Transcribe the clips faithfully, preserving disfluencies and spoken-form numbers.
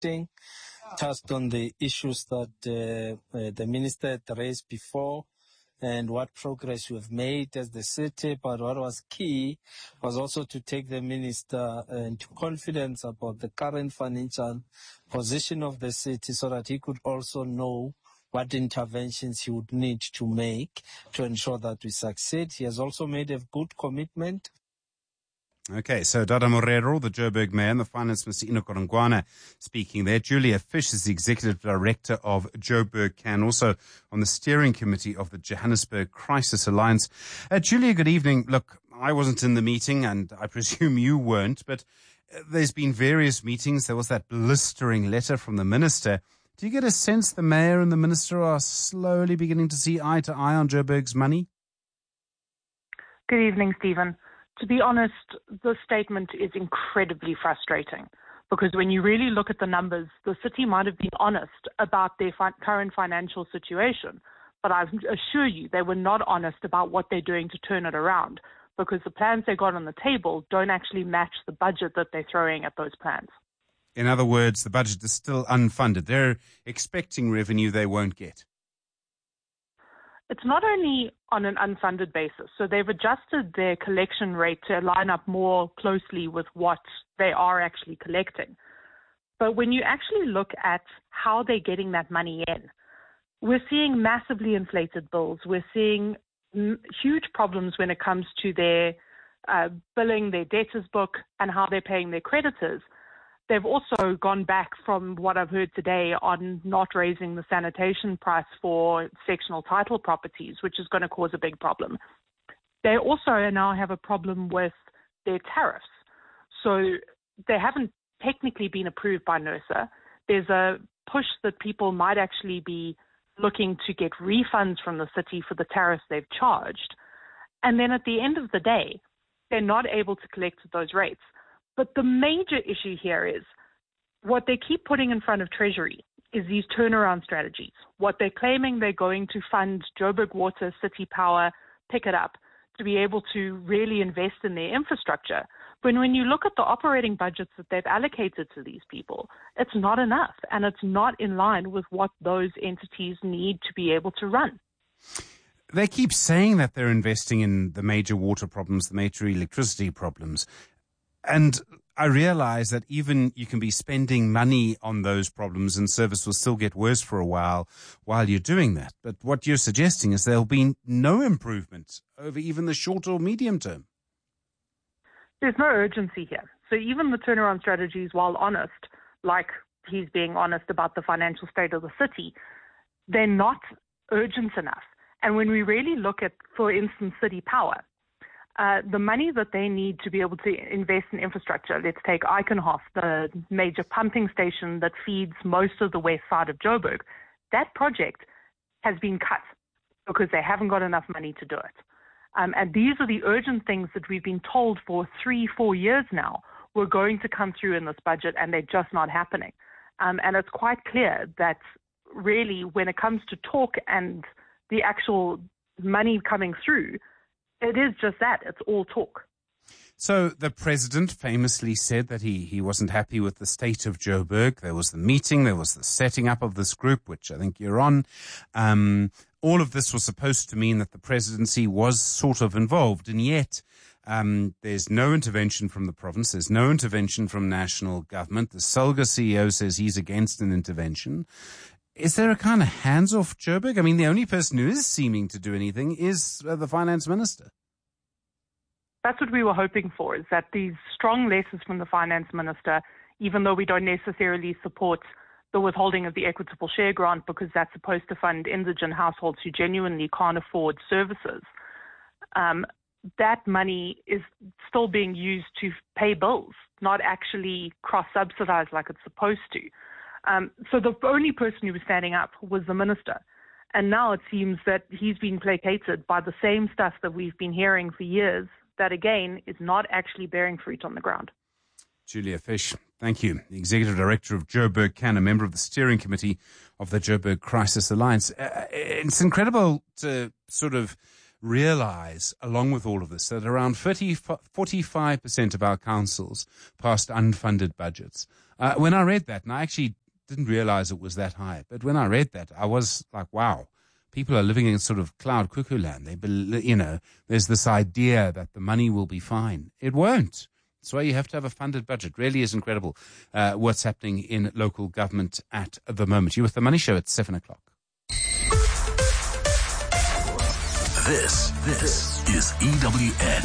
touched on the issues that uh, uh, the minister had raised before and what progress we've made as the city. But what was key was also to take the minister into confidence about the current financial position of the city so that he could also know what interventions he would need to make to ensure that we succeed. He has also made a good commitment. Okay, so Dada Morero, the Joburg Mayor, and the Finance Minister Enoch Godongwana speaking there. Julia Fish is the Executive Director of Joburg Can, also on the steering committee of the Johannesburg Crisis Alliance. Uh, Julia, good evening. Look, I wasn't in the meeting, and I presume you weren't, but there's been various meetings. There was that blistering letter from the Minister. Do you get a sense the Mayor and the Minister are slowly beginning to see eye to eye on Joburg's money? Good evening, Stephen. To be honest, the statement is incredibly frustrating because when you really look at the numbers, the city might have been honest about their fi- current financial situation, but I assure you they were not honest about what they're doing to turn it around because the plans they got on the table don't actually match the budget that they're throwing at those plans. In other words, the budget is still unfunded. They're expecting revenue they won't get. It's not only on an unfunded basis. So they've adjusted their collection rate to line up more closely with what they are actually collecting. But when you actually look at how they're getting that money in, we're seeing massively inflated bills. We're seeing m- huge problems when it comes to their uh, billing, their debtors book, and how they're paying their creditors. They've also gone back from what I've heard today on not raising the sanitation price for sectional title properties, which is going to cause a big problem. They also now have a problem with their tariffs. So they haven't technically been approved by NERSA. There's a push that people might actually be looking to get refunds from the city for the tariffs they've charged. And then at the end of the day, they're not able to collect at those rates. But the major issue here is what they keep putting in front of Treasury is these turnaround strategies. What they're claiming they're going to fund Joburg Water, City Power, pick it up to be able to really invest in their infrastructure. But when you look at the operating budgets that they've allocated to these people, it's not enough, and it's not in line with what those entities need to be able to run. They keep saying that they're investing in the major water problems, the major electricity problems. And I realize that even you can be spending money on those problems and service will still get worse for a while while you're doing that. But what you're suggesting is there'll be no improvement over even the short or medium term. There's no urgency here. So even the turnaround strategies, while honest, like he's being honest about the financial state of the city, they're not urgent enough. And when we really look at, for instance, City Power, Uh, the money that they need to be able to invest in infrastructure, let's take Eikenhof, the major pumping station that feeds most of the west side of Joburg, that project has been cut because they haven't got enough money to do it. Um, and these are the urgent things that we've been told for three, four years now were going to come through in this budget, and they're just not happening. Um, and it's quite clear that really when it comes to talk and the actual money coming through, it is just that. It's all talk. So the president famously said that he, he wasn't happy with the state of Joburg. There was the meeting. There was the setting up of this group, which I think you're on. Um, all of this was supposed to mean that the presidency was sort of involved. And yet um, there's no intervention from the province. There's no intervention from national government. The SALGA C E O says he's against an intervention. Is there a kind of hands-off Joburg? I mean, the only person who is seeming to do anything is uh, the finance minister. That's what we were hoping for, is that these strong letters from the finance minister, even though we don't necessarily support the withholding of the equitable share grant because that's supposed to fund indigent households who genuinely can't afford services, um, that money is still being used to pay bills, not actually cross-subsidized like it's supposed to. Um, so the only person who was standing up was the minister. And now it seems that he's been placated by the same stuff that we've been hearing for years that, again, is not actually bearing fruit on the ground. Julia Fish, thank you. The Executive Director of Joburg Can, a member of the steering committee of the Joburg Crisis Alliance. Uh, it's incredible to sort of realize, along with all of this, that around forty, forty-five percent of our councils passed unfunded budgets. Uh, when I read that, and I actually didn't realize it was that high, but when I read that, I was like, wow, people are living in sort of cloud cuckoo land. They, you know, there's this idea that the money will be fine. It won't. That's why you have to have a funded budget. Really is incredible uh, what's happening in local government at the moment. You're with The Money Show at seven o'clock. This, this is E W N.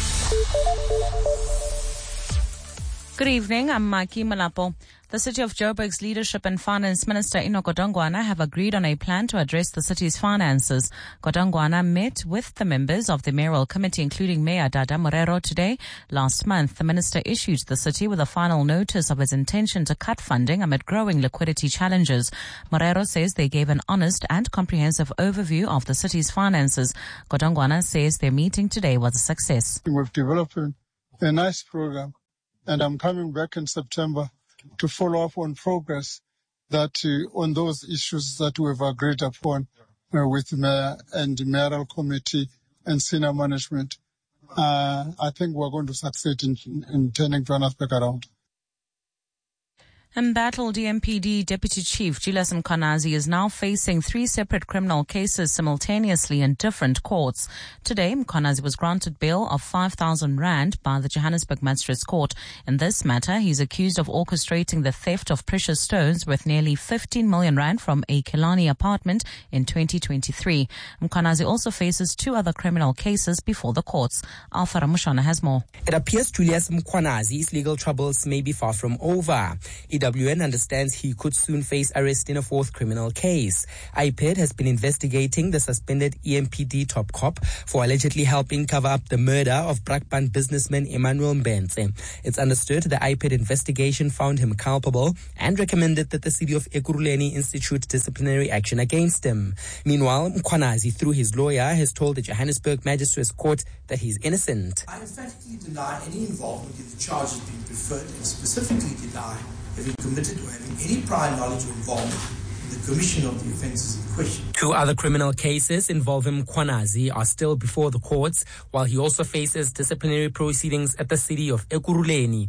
Good evening, I'm Maki Malapo. The City of Joburg's leadership and Finance Minister Enoch Godongwana have agreed on a plan to address the city's finances. Godongwana met with the members of the mayoral committee, including Mayor Dada Morero, today. Last month, the minister issued the city with a final notice of his intention to cut funding amid growing liquidity challenges. Morero says they gave an honest and comprehensive overview of the city's finances. Godongwana says their meeting today was a success. We've developed a nice program, and I'm coming back in September to follow up on progress that uh, on those issues that we've agreed upon uh, with the mayor and the mayoral committee and senior management. Uh, I think we're going to succeed in, in turning Johannesburg around. Embattled D M P D Deputy Chief Julius Mkhwanazi is now facing three separate criminal cases simultaneously in different courts. Today, Mkhwanazi was granted bail of five thousand rand by the Johannesburg Magistrates Court. In this matter, he's accused of orchestrating the theft of precious stones worth nearly fifteen million rand from a Killarney apartment in twenty twenty-three. Mkhwanazi also faces two other criminal cases before the courts. Alpha Ramushana has more. It appears Julius Mkhwanazi's legal troubles may be far from over. E W N understands he could soon face arrest in a fourth criminal case. I P E D has been investigating the suspended E M P D top cop for allegedly helping cover up the murder of Brakpan businessman Emmanuel Mbenze. It's understood the I P E D investigation found him culpable and recommended that the city of Ekurhuleni institute disciplinary action against him. Meanwhile, Mkhwanazi, through his lawyer, has told the Johannesburg Magistrates Court that he's innocent. I emphatically deny any involvement in the charges being preferred and specifically deny having committed or having any prior knowledge or involvement in the commission of the offences in question. Two other criminal cases involving Mkhwanazi are still before the courts, while he also faces disciplinary proceedings at the city of Ekurhuleni.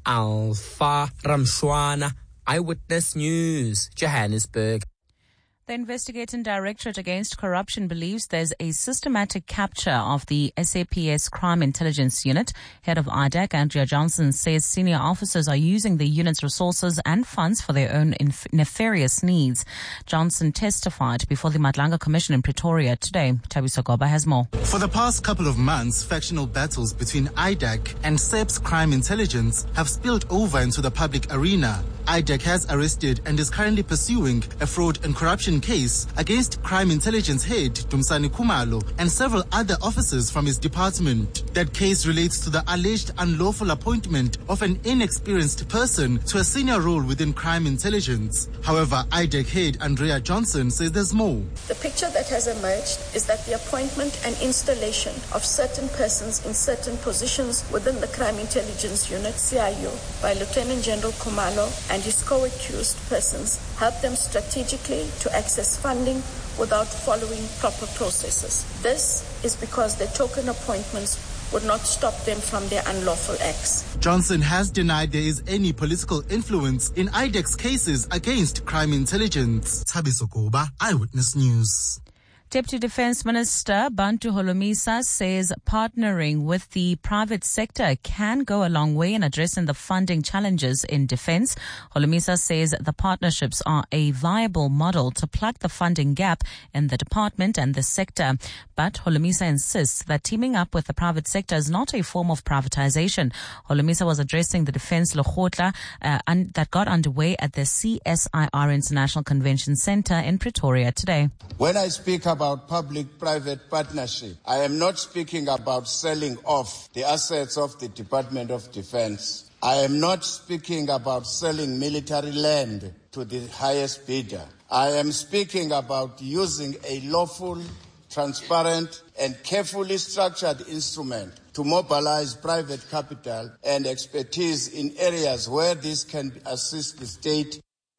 Alpha Ramshwana, Eyewitness News, Johannesburg. The Investigating Directorate Against Corruption believes there's a systematic capture of the S A P S Crime Intelligence Unit. Head of I D A C, Andrea Johnson, says senior officers are using the unit's resources and funds for their own inf- nefarious needs. Johnson testified before the Madlanga Commission in Pretoria today. Tabiso Goba has more. For the past couple of months, factional battles between I D A C and S E P S Crime Intelligence have spilled over into the public arena. I D A C has arrested and is currently pursuing a fraud and corruption case against Crime Intelligence head Dumsani Khumalo and several other officers from his department. That case relates to the alleged unlawful appointment of an inexperienced person to a senior role within Crime Intelligence. However, I D A C head Andrea Johnson says there's more. The picture that has emerged is that the appointment and installation of certain persons in certain positions within the Crime Intelligence Unit, C I U, by Lieutenant General Khumalo and his co-accused persons help them strategically to access funding without following proper processes. This is because the token appointments would not stop them from their unlawful acts. Johnson has denied there is any political influence in I D A C's cases against Crime Intelligence. Tabiso Goba, Eyewitness News. Deputy Defence Minister Bantu Holomisa says partnering with the private sector can go a long way in addressing the funding challenges in defence. Holomisa says the partnerships are a viable model to plug the funding gap in the department and the sector. But Holomisa insists that teaming up with the private sector is not a form of privatisation. Holomisa was addressing the Defence Lekgotla uh, un- that got underway at the C S I R International Convention Centre in Pretoria today. When I speak about About public-private partnership, I am not speaking about selling off the assets of the Department of Defense. I am not speaking about selling military land to the highest bidder. I am speaking about using a lawful, transparent, and carefully structured instrument to mobilize private capital and expertise in areas where this can assist the state.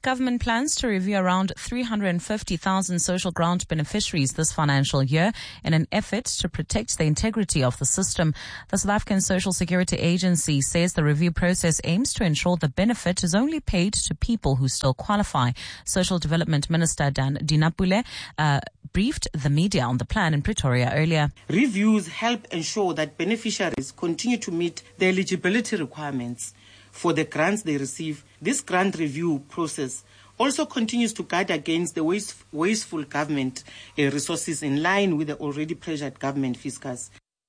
Government plans to review around three hundred fifty thousand social grant beneficiaries this financial year in an effort to protect the integrity of the system. The South African Social Security Agency says the review process aims to ensure the benefit is only paid to people who still qualify. Social Development Minister Dan Dinapule uh, briefed the media on the plan in Pretoria earlier. Reviews help ensure that beneficiaries continue to meet the eligibility requirements for the grants they receive. This grant review process also continues to guard against the waste, wasteful government uh, resources in line with the already pressured government fiscus.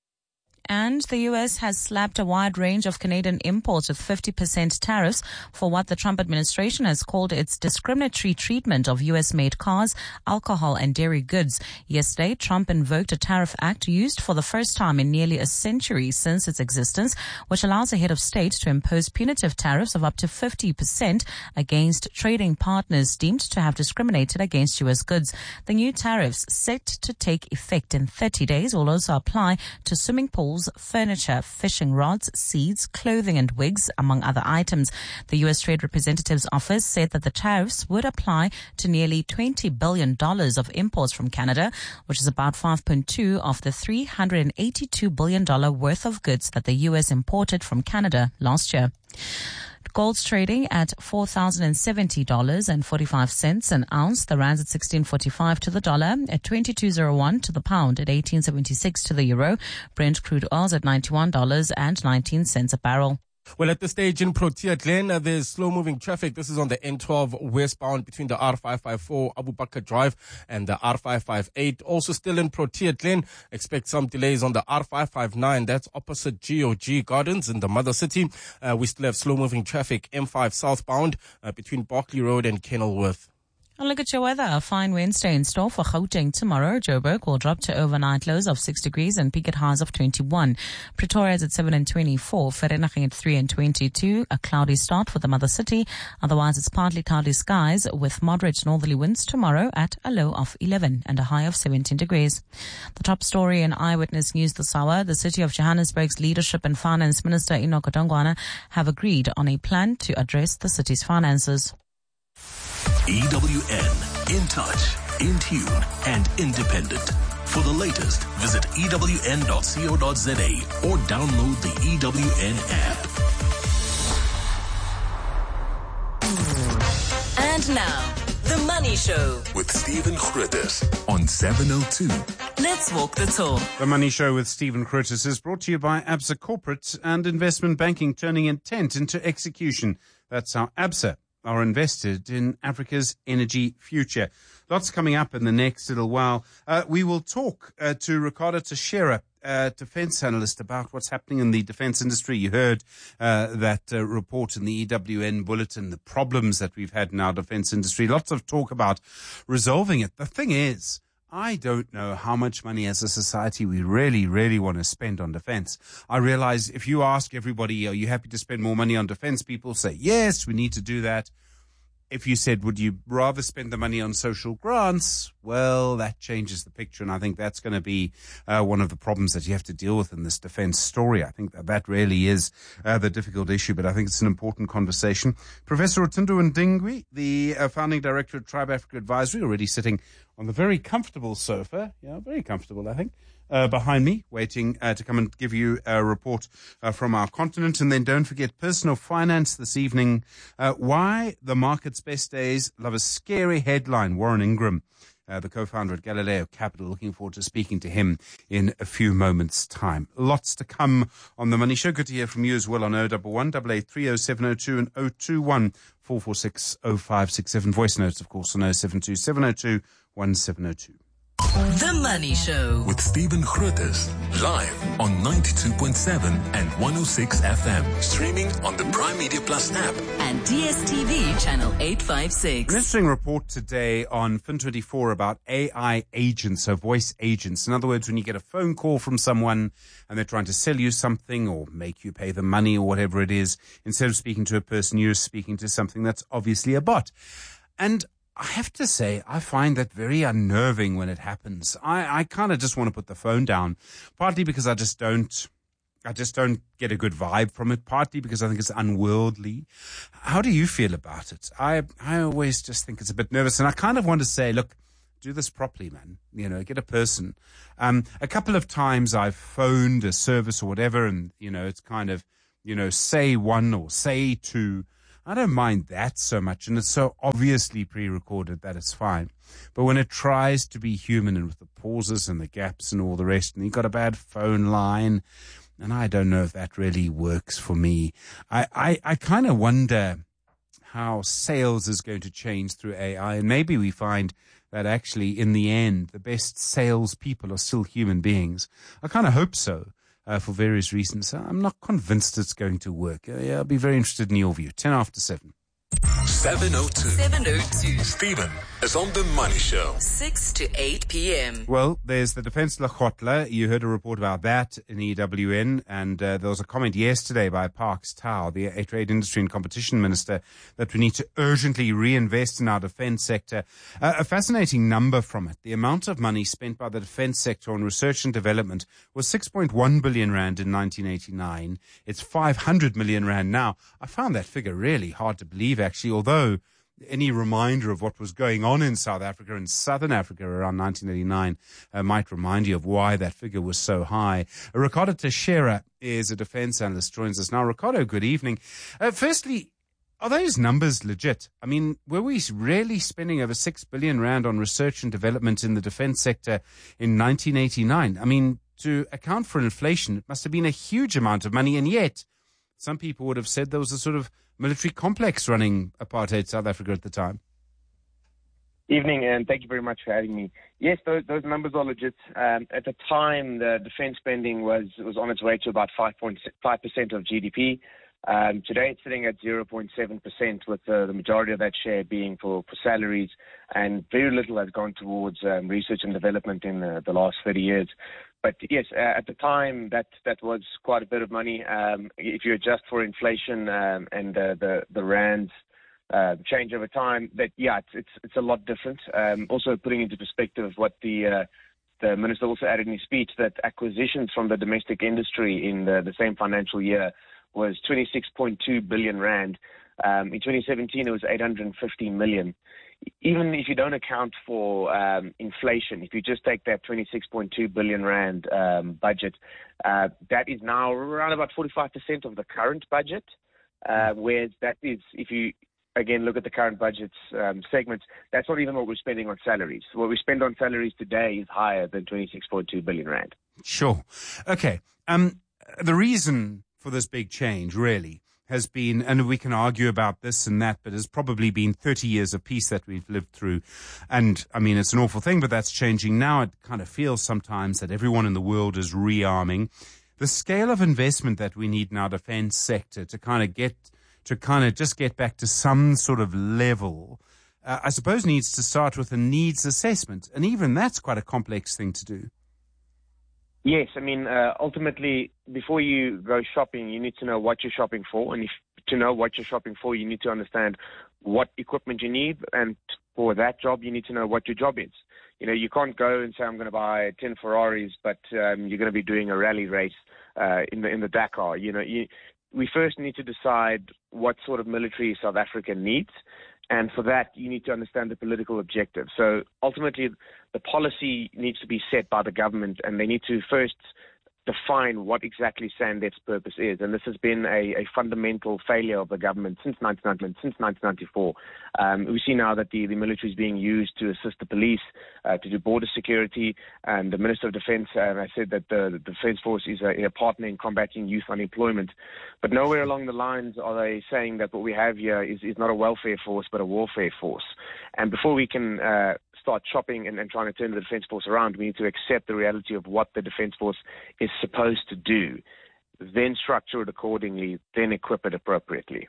And the U S has slapped a wide range of Canadian imports with fifty percent tariffs for what the Trump administration has called its discriminatory treatment of U S-made cars, alcohol and dairy goods. Yesterday, Trump invoked a tariff act used for the first time in nearly a century since its existence, which allows a head of state to impose punitive tariffs of up to fifty percent against trading partners deemed to have discriminated against U S goods. The new tariffs, set to take effect in thirty days, will also apply to swimming pools, furniture, fishing rods, seeds, clothing and wigs, among other items. The U S Trade Representative's office said that the tariffs would apply to nearly twenty billion dollars of imports from Canada, which is about five point two of the three hundred eighty-two billion dollars worth of goods that the U S imported from Canada last year. Gold's trading at four thousand seventy dollars and forty-five cents an ounce. The rand's at sixteen forty-five to the dollar, at twenty-two oh one to the pound, at eighteen seventy-six to the euro. Brent crude oil's at ninety-one dollars and nineteen cents a barrel. Well, at this stage in Protea Glen, uh, there's slow-moving traffic. This is on the N twelve westbound between the R five fifty-four Abu Bakr Drive and the R five fifty-eight. Also still in Protea Glen, expect some delays on the R five fifty-nine. That's opposite G O G Gardens in the Mother City. Uh, we still have slow-moving traffic M five southbound uh, between Berkeley Road and Kenilworth. And look at your weather. A fine Wednesday in store for Gauteng tomorrow. Joburg will drop to overnight lows of six degrees and peak at highs of twenty-one. Pretoria is at seven and twenty-four. Vereeniging at three and twenty-two. A cloudy start for the Mother City. Otherwise, it's partly cloudy skies with moderate northerly winds tomorrow at a low of eleven and a high of seventeen degrees. The top story in Eyewitness News this hour. The City of Johannesburg's Leadership and Finance Minister Enoch Godongwana have agreed on a plan to address the city's finances. E W N, in touch, in tune, and independent. For the latest, visit E W N dot co dot za or download the E W N app. And now, The Money Show with Stephen Grootes on seven oh two. Let's walk the talk. The Money Show with Stephen Grootes is brought to you by Absa Corporate and Investment Banking, turning intent into execution. That's how Absa are invested in Africa's energy future. Lots coming up in the next little while. Uh, we will talk uh, to Ricardo Teixeira, uh, defense analyst, about what's happening in the defense industry. You heard uh, that uh, report in the E W N bulletin, the problems that we've had in our defense industry. Lots of talk about resolving it. The thing is, I don't know how much money as a society we really, really want to spend on defense. I realize if you ask everybody, are you happy to spend more money on defense? People say, yes, we need to do that. If you said, would you rather spend the money on social grants? Well, that changes the picture. And I think that's going to be uh, one of the problems that you have to deal with in this defense story. I think that that really is uh, the difficult issue, but I think it's an important conversation. Professor Otundo Ndingwi, the uh, founding director of Tribe Africa Advisory, already sitting on the very comfortable sofa. Yeah, very comfortable, I think. Uh, behind me, waiting uh, to come and give you a report uh, from our continent. And then don't forget Personal Finance this evening. Uh, why the market's best days love a scary headline. Warren Ingram, uh, the co-founder at Galileo Capital. Looking forward to speaking to him in a few moments' time. Lots to come on The Money Show. Good to hear from you as well on oh one one, eight eight three oh seven oh two and oh two one, four four six, oh five six seven. Voice notes, of course, on oh seven two, seven oh two, one seven oh two. The Money Show with Stephen Grootes, live on ninety-two point seven and one oh six F M, streaming on the Prime Media Plus app and D S T V channel eight fifty-six. An interesting report today on Fin twenty-four about A I agents, so voice agents. In other words, when you get a phone call from someone and they're trying to sell you something or make you pay them money or whatever it is, instead of speaking to a person, you're speaking to something that's obviously a bot. And I have to say, I find that very unnerving when it happens. I, I kind of just want to put the phone down, partly because I just don't, I just don't get a good vibe from it, partly because I think it's unworldly. How do you feel about it? I I always just think it's a bit nervous, and I kind of want to say, look, do this properly, man. You know, get a person. Um, a couple of times I've phoned a service or whatever, and, you know, it's kind of, you know, say one or say two. I don't mind that so much, and it's so obviously pre-recorded that it's fine. But when it tries to be human and with the pauses and the gaps and all the rest, and you've got a bad phone line, and I don't know if that really works for me. I, I, I kind of wonder how sales is going to change through A I, and maybe we find that actually, in the end, the best salespeople are still human beings. I kind of hope so. Uh, for various reasons. I'm not convinced it's going to work. Uh, yeah, I'll be very interested in your view. ten after seven. seven oh two. seven oh two. Stephen is on The Money Show. six to eight p.m. Well, there's the Defence Lekgotla. You heard a report about that in E W N, and uh, there was a comment yesterday by Parks Tau, the Trade Industry and Competition Minister, that we need to urgently reinvest in our defence sector. Uh, a fascinating number from it. The amount of money spent by the defence sector on research and development was six point one billion rand in nineteen eighty-nine. It's five hundred million rand now. I found that figure really hard to believe, actually, although any reminder of what was going on in South Africa and Southern Africa around nineteen eighty-nine uh, might remind you of why that figure was so high. Uh, Ricardo Teixeira is a defence analyst, joins us now. Ricardo, good evening. Uh, firstly, are those numbers legit? I mean, were we really spending over six billion rand on research and development in the defence sector in nineteen eighty-nine? I mean, to account for inflation, it must have been a huge amount of money, and yet some people would have said there was a sort of military complex running apartheid South Africa at the time. Evening, and thank you very much for having me. Yes, those, those numbers are legit. Um, at the time, the defence spending was was on its way to about five point five percent of G D P. Um, today, it's sitting at zero point seven percent, with uh, the majority of that share being for, for salaries, and very little has gone towards um, research and development in the, the last thirty years. But yes, uh, at the time, that that was quite a bit of money. Um, if you adjust for inflation um, and uh, the the rand's uh, change over time, that yeah, it's it's, it's a lot different. Um, also, putting into perspective what the uh, the minister also added in his speech, that acquisitions from the domestic industry in the, the same financial year was twenty-six point two billion rand. Um, in twenty seventeen, it was eight hundred fifty million. Even if you don't account for um, inflation, if you just take that twenty-six point two billion rand um, budget, uh, that is now around about forty-five percent of the current budget. Uh, whereas that is, if you again look at the current budget's um, segments, that's not even what we're spending on salaries. What we spend on salaries today is higher than twenty-six point two billion rand. Sure. Okay. Um, the reason for this big change, really, has been, and we can argue about this and that, but has probably been thirty years of peace that we've lived through. And, I mean, it's an awful thing, but that's changing now. It kind of feels sometimes that everyone in the world is rearming. The scale of investment that we need in our defense sector to kind of get, to kind of just get back to some sort of level, uh, I suppose needs to start with a needs assessment. And even that's quite a complex thing to do. Yes, I mean, uh, ultimately, before you go shopping, you need to know what you're shopping for. And if to know what you're shopping for, you need to understand what equipment you need. And for that job, you need to know what your job is. You know, you can't go and say, I'm going to buy ten Ferraris, but um, you're going to be doing a rally race uh, in the in the Dakar. You know, you, we first need to decide what sort of military South Africa needs. And for that, you need to understand the political objective. So ultimately, the policy needs to be set by the government, and they need to first define what exactly SANDF's purpose is. And this has been a, a fundamental failure of the government since nineteen ninety-four. Um, we see now that the, the military is being used to assist the police, uh, to do border security. And the Minister of Defence uh, I said that the, the Defence Force is a, a partner in combating youth unemployment. But nowhere along the lines are they saying that what we have here is, is not a welfare force, but a warfare force. And before we can uh, start shopping and, and trying to turn the Defence Force around, we need to accept the reality of what the Defence Force is supposed to do, then structure it accordingly, then equip it appropriately.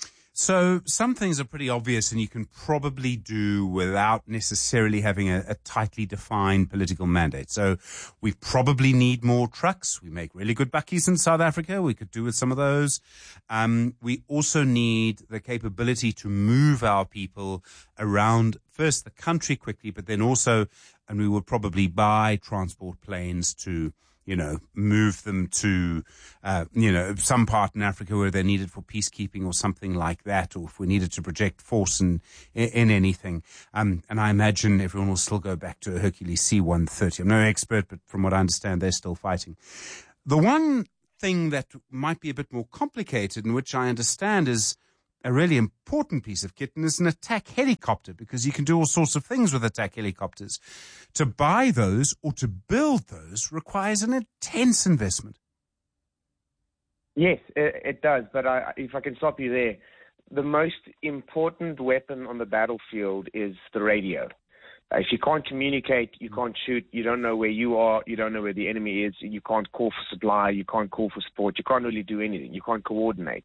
So some things are pretty obvious and you can probably do without necessarily having a, a tightly defined political mandate. So we probably need more trucks. We make really good bakkies in South Africa. We could do with some of those. Um, we also need the capability to move our people around first the country quickly, but then also, and we would probably buy transport planes to, you know, move them to, uh, you know, some part in Africa where they're needed for peacekeeping or something like that, or if we needed to project force in, in anything. Um, and I imagine everyone will still go back to a Hercules C one thirty. I'm no expert, but from what I understand, they're still fighting. The one thing that might be a bit more complicated, and which I understand is a really important piece of kit, and is an attack helicopter, because you can do all sorts of things with attack helicopters. To buy those or to build those requires an intense investment. Yes, it does. But I, if I can stop you there, the most important weapon on the battlefield is the radio. If you can't communicate, you can't shoot, you don't know where you are, you don't know where the enemy is, you can't call for supply, you can't call for support, you can't really do anything, you can't coordinate.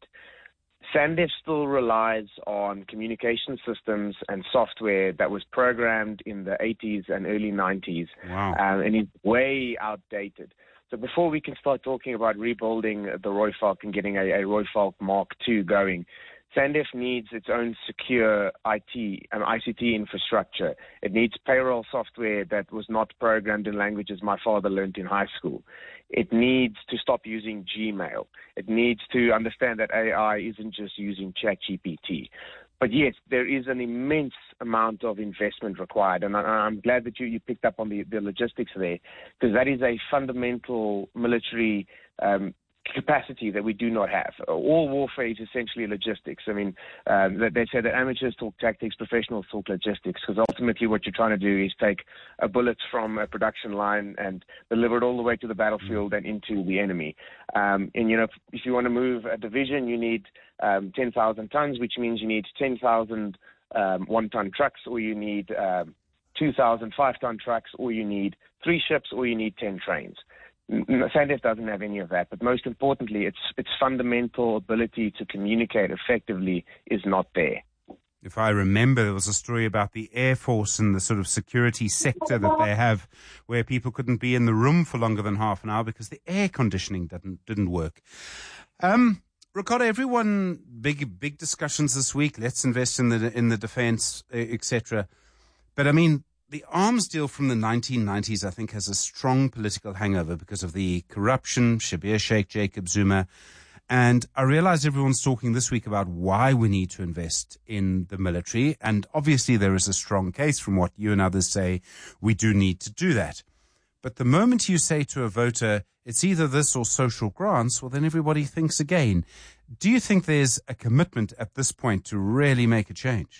SANDF still relies on communication systems and software that was programmed in the eighties and early nineties, wow. um, and is way outdated. So before we can start talking about rebuilding the Roy Falk and getting a, a Roy Falk Mark two going, SANDF needs its own secure I T and I C T infrastructure. It needs payroll software that was not programmed in languages my father learned in high school. It needs to stop using Gmail. It needs to understand that A I isn't just using ChatGPT. But yes, there is an immense amount of investment required, and I, I'm glad that you, you picked up on the, the logistics there, because that is a fundamental military um, capacity that we do not have. All warfare is essentially logistics. I mean, um, they say that amateurs talk tactics, professionals talk logistics, because ultimately what you're trying to do is take a bullet from a production line and deliver it all the way to the battlefield and into the enemy. Um, and, you know, if, if you want to move a division, you need um, ten thousand tons, which means you need ten thousand um, one-ton trucks, or you need um, two thousand five-ton trucks, or you need three ships, or you need ten trains. SANDF doesn't have any of that, but most importantly, its its fundamental ability to communicate effectively is not there. If I remember, there was a story about the Air Force and the sort of security sector that they have, where people couldn't be in the room for longer than half an hour because the air conditioning didn't didn't work. Um, Ricardo, everyone, big big discussions this week. Let's invest in the in the defence, et cetera. But I mean, the arms deal from the nineteen nineties, I think, has a strong political hangover because of the corruption, Shabir Sheikh, Jacob Zuma. And I realize everyone's talking this week about why we need to invest in the military. And obviously there is a strong case from what you and others say. We do need to do that. But the moment you say to a voter, it's either this or social grants, well, then everybody thinks again. Do you think there's a commitment at this point to really make a change?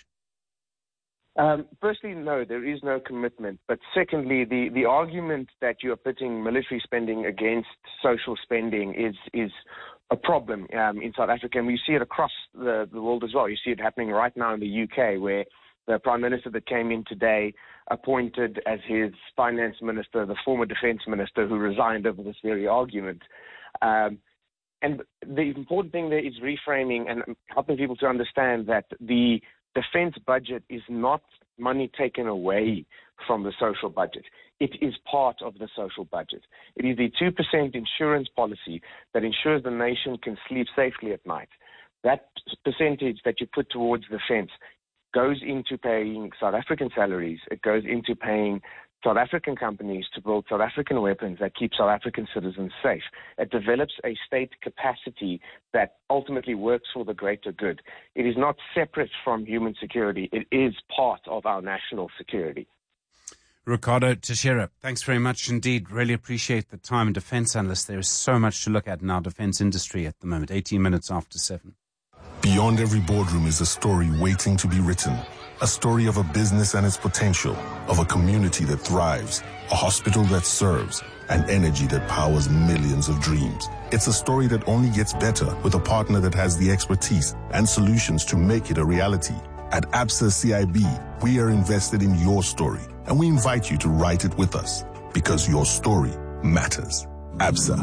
Um, firstly, no, there is no commitment. But secondly, the, the argument that you are putting military spending against social spending is is a problem um, in South Africa. And we see it across the, the world as well. You see it happening right now in the U K, where the Prime Minister that came in today appointed as his finance minister the former defense minister who resigned over this very argument. Um, and the important thing there is reframing and helping people to understand that the defense budget is not money taken away from the social budget. It is part of the social budget. It is the two percent insurance policy that ensures the nation can sleep safely at night. That percentage that you put towards defense goes into paying South African salaries. It goes into paying South African companies to build South African weapons that keep South African citizens safe. It develops a state capacity that ultimately works for the greater good. It is not separate from human security. It is part of our national security. Ricardo Teixeira, thanks very much indeed. Really appreciate the time. Defense analyst, there is so much to look at in our defense industry at the moment. eighteen minutes after seven. Beyond every boardroom is a story waiting to be written. A story of a business and its potential, of a community that thrives, a hospital that serves, and energy that powers millions of dreams. It's a story that only gets better with a partner that has the expertise and solutions to make it a reality. At Absa C I B, we are invested in your story, and we invite you to write it with us, because your story matters. Absa,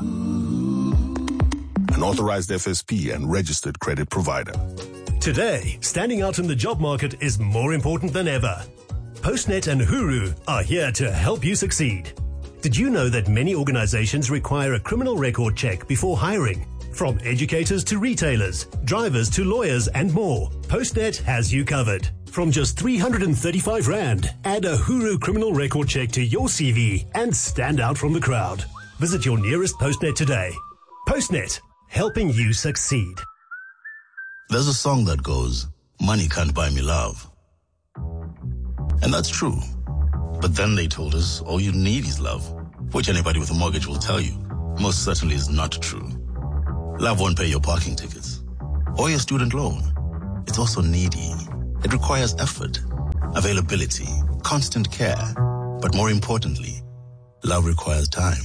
an authorized F S P and registered credit provider. Today, standing out in the job market is more important than ever. Postnet and Huru are here to help you succeed. Did you know that many organizations require a criminal record check before hiring? From educators to retailers, drivers to lawyers and more, Postnet has you covered. From just three hundred thirty-five rand, add a Huru criminal record check to your C V and stand out from the crowd. Visit your nearest Postnet today. Postnet, helping you succeed. There's a song that goes, money can't buy me love. And that's true. But then they told us all you need is love, which anybody with a mortgage will tell you most certainly is not true. Love won't pay your parking tickets or your student loan. It's also needy. It requires effort, availability, constant care. But more importantly, love requires time.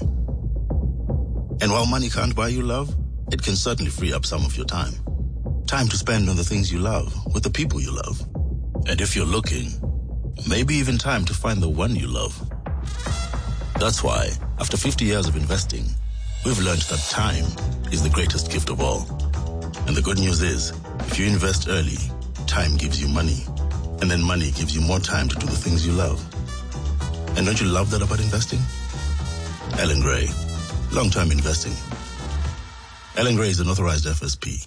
And while money can't buy you love, it can certainly free up some of your time. Time to spend on the things you love, with the people you love. And if you're looking, maybe even time to find the one you love. That's why, after fifty years of investing, we've learned that time is the greatest gift of all. And the good news is, if you invest early, time gives you money. And then money gives you more time to do the things you love. And don't you love that about investing? Ellen Gray, long-term investing. Ellen Gray is an authorized F S P.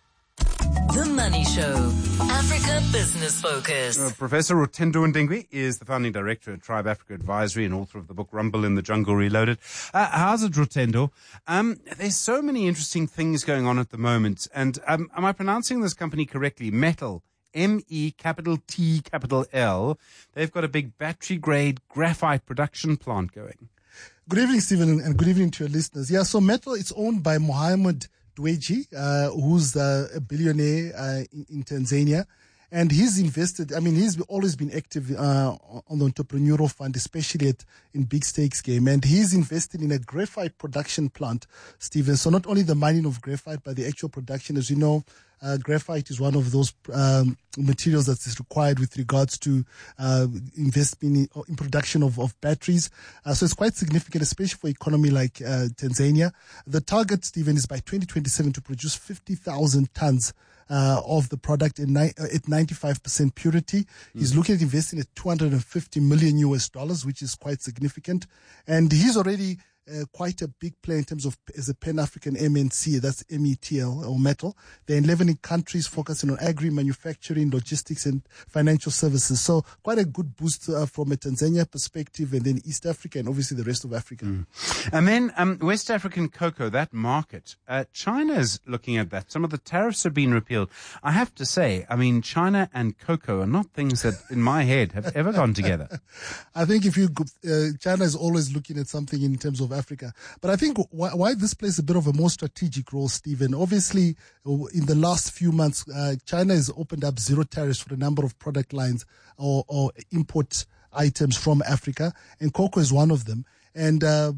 The Money Show, Africa Business Focus. Uh, Professor Rutendo Ndingwi is the founding director at Tribe Africa Advisory and author of the book Rumble in the Jungle Reloaded. Uh, how's it, Rutendo? Um, there's so many interesting things going on at the moment. And um, am I pronouncing this company correctly? Metal. M E capital T capital L. They've got a big battery-grade graphite production plant going. Good evening, Stephen, and good evening to your listeners. Yeah, so Metal, it's owned by Mohammed Dweji, uh, who's uh, a billionaire uh, in, in Tanzania. And he's invested, I mean, he's always been active uh, on the entrepreneurial fund, especially at, in big stakes game. And he's invested in a graphite production plant, Stephen. So not only the mining of graphite, but the actual production. As you know, uh, graphite is one of those um, materials that is required with regards to uh, investment in, in production of, of batteries. Uh, so it's quite significant, especially for an economy like uh, Tanzania. The target, Stephen, is by twenty twenty-seven to produce fifty thousand tons Uh, of the product at, ni- at ninety-five percent purity. Mm. He's looking at investing at two hundred fifty million U S dollars, which is quite significant. And he's already uh, quite a big player in terms of as a Pan-African M N C, that's M E T L or Metal. They're in eleven countries focusing on agri, manufacturing, logistics and financial services. So quite a good boost uh, from a Tanzania perspective, and then East Africa and obviously the rest of Africa. Mm. And then um, West African cocoa, that market, uh, China's looking at that. Some of the tariffs have been repealed. I have to say, I mean, China and cocoa are not things that in my head have ever gone together. I think if you, uh, China is always looking at something in terms of Africa. But I think why, why this plays a bit of a more strategic role, Stephen, obviously in the last few months, uh, China has opened up zero tariffs for a number of product lines or, or import items from Africa, and cocoa is one of them. And uh,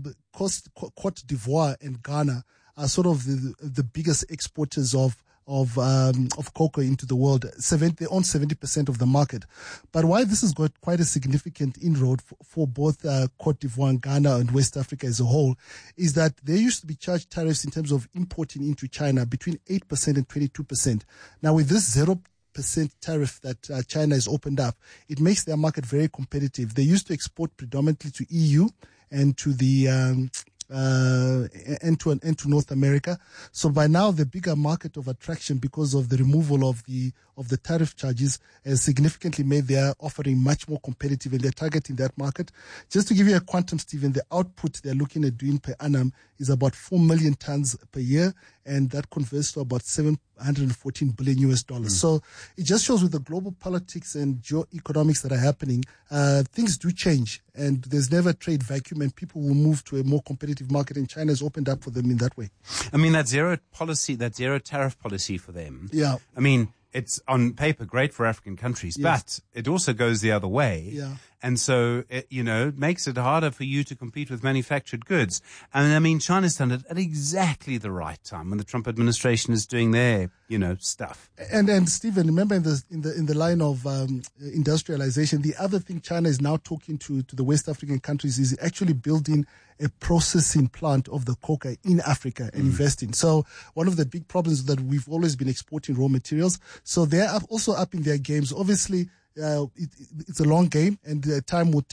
Cote d'Ivoire and Ghana are sort of the, the biggest exporters of of um, of cocoa into the world. seventy, they own seventy percent of the market. But why this has got quite a significant inroad for, for both uh, Cote d'Ivoire and Ghana and West Africa as a whole is that they used to be charged tariffs in terms of importing into China between eight percent and twenty-two percent. Now with this zero percent tariff that uh, China has opened up, it makes their market very competitive. They used to export predominantly to E U and to the um, uh, and to and to North America. So by now, the bigger market of attraction because of the removal of the of the tariff charges has significantly made their offering much more competitive, and they're targeting that market. Just to give you a quantum, Stephen, the output they're looking at doing per annum is about four million tons per year, and that converts to about seven hundred fourteen billion U S dollars. Mm. So it just shows with the global politics and geoeconomics that are happening, uh, things do change, and there's never a trade vacuum, and people will move to a more competitive market, and China has opened up for them in that way. I mean, that zero policy, that zero tariff policy for them. Yeah. I mean, it's on paper great for African countries, yes. but it also goes the other way. Yeah. And so, it, you know, it makes it harder for you to compete with manufactured goods. And I mean, China's done it at exactly the right time when the Trump administration is doing their, you know, stuff. And and Stephen, remember in the in the in the line of um, industrialization, the other thing China is now talking to to the West African countries is actually building a processing plant of the cocoa in Africa and mm. investing. So one of the big problems is that we've always been exporting raw materials. So they're also upping their games. Obviously, Uh, it, it's a long game, and uh, time will tell.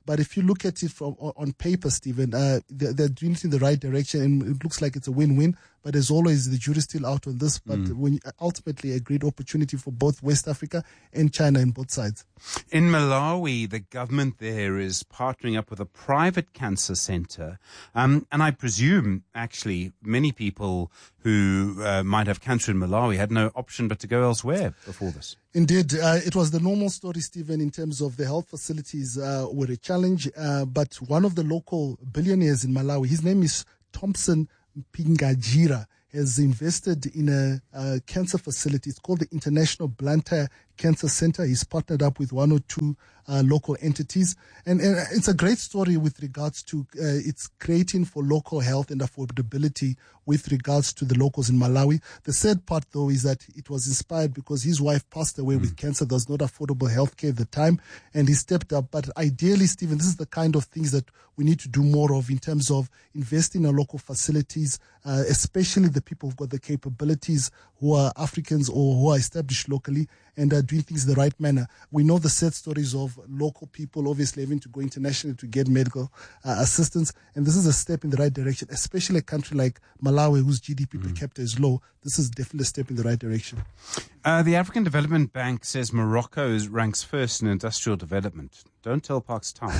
But if you look at it from on paper, Stephen, uh, they're, they're doing it in the right direction, and it looks like it's a win-win. But as always, the jury's still out on this. But Mm. when ultimately a great opportunity for both West Africa and China in both sides. In Malawi, the government there is partnering up with a private cancer center. Um, and I presume, actually, many people who uh, might have cancer in Malawi had no option but to go elsewhere before this. Indeed, uh, it was the normal story, Stephen, in terms of the health facilities uh, were a challenge. Uh, but one of the local billionaires in Malawi, his name is Thompson Pingajira, has invested in a, a cancer facility. It's called the International Blantyre Cancer Center. He's partnered up with one or two uh, local entities. And, and it's a great story with regards to uh, it's creating for local health and affordability with regards to the locals in Malawi. The sad part, though, is that it was inspired because his wife passed away mm. with cancer. There was not affordable healthcare at the time, and he stepped up. But ideally, Stephen, this is the kind of things that we need to do more of in terms of investing in our local facilities, uh, especially the people who've got the capabilities who are Africans or who are established locally and are doing things the right manner. We know the sad stories of local people obviously having to go internationally to get medical uh, assistance, and this is a step in the right direction, especially a country like Malawi whose G D P mm. per capita is low. This is definitely a step in the right direction. Uh, the African Development Bank says Morocco is, ranks first in industrial development. Don't tell Parks Town.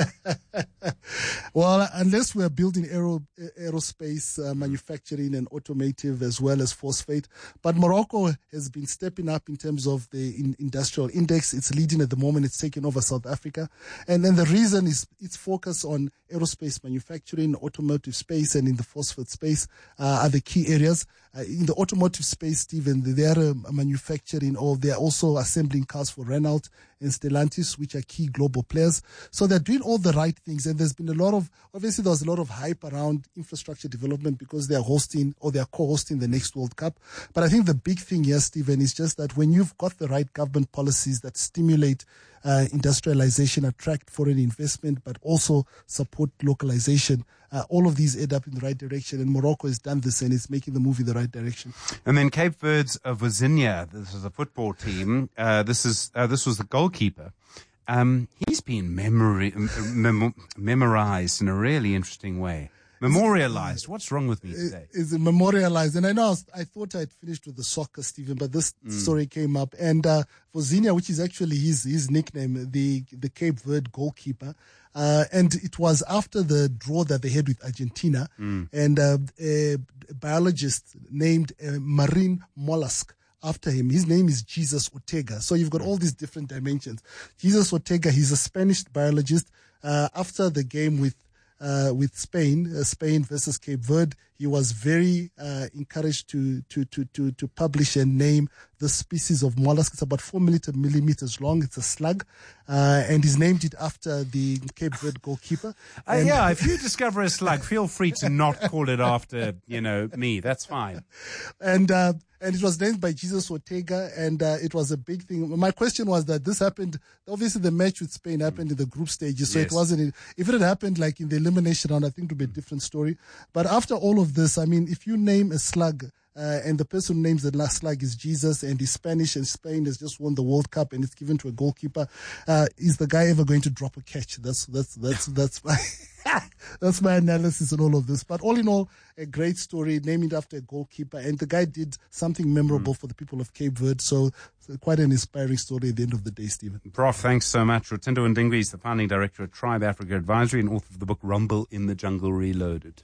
Well, unless we're building aero, aerospace, uh, manufacturing and automotive as well as phosphate. But Morocco has been stepping up in terms of the in, industrial index. It's leading at the moment. It's taking over South Africa. And then the reason is its focus on aerospace manufacturing, automotive space, and in the phosphate space uh, are the key areas. Uh, in the automotive space, Stephen, they are uh, manufacturing or they are also assembling cars for Renault and Stellantis, which are key global players. So they're doing all the right things. And there's been a lot of, obviously there's a lot of hype around infrastructure development because they're hosting or they're co-hosting the next World Cup. But I think the big thing here, Stephen, is just that when you've got the right government policies that stimulate uh, industrialization, attract foreign investment, but also support localization, uh, all of these add up in the right direction. And Morocco has done this and it's making the move in the right direction. And then Cape Verde's uh, Vozinha, this is a football team. Uh, this is uh, this was the goalkeeper. Um, he's been memory, mem- memorized in a really interesting way. Memorialized. What's wrong with me today? Is it memorialized? And I know I, was, I thought I'd finished with the soccer, Stephen, but this mm. story came up. And uh, Vozinha, which is actually his his nickname, the the Cape Verde goalkeeper. Uh, and it was after the draw that they had with Argentina, mm. and uh, a biologist named uh, marine mollusk after him. His name is Jesus Ortega. So you've got all these different dimensions. Jesus Ortega, he's a Spanish biologist. Uh, after the game with uh, with Spain, uh, Spain versus Cape Verde, he was very uh, encouraged to, to to to to publish and name the species of mollusk. It's about four millimeters long. It's a slug, uh, and he's named it after the Cape Verde goalkeeper. Uh, yeah, if you discover a slug, feel free to not call it after, you know, me. That's fine. And uh, and it was named by Jesus Ortega, and uh, it was a big thing. My question was that this happened. Obviously, the match with Spain happened in the group stages, so yes. It wasn't. If it had happened like in the elimination round, I think it would be a different story. But after all of this, I mean, if you name a slug. Uh, and the person who names the last slug is Jesus, and he's Spanish, and Spain has just won the World Cup, and it's given to a goalkeeper. Uh, is the guy ever going to drop a catch? That's that's that's that's my that's my analysis on all of this. But all in all, a great story, named after a goalkeeper, and the guy did something memorable mm. for the people of Cape Verde. So, so quite an inspiring story at the end of the day, Stephen. Prof, thanks so much. Rutindo Ndingwi is the founding director at Tribe Africa Advisory and author of the book Rumble in the Jungle Reloaded.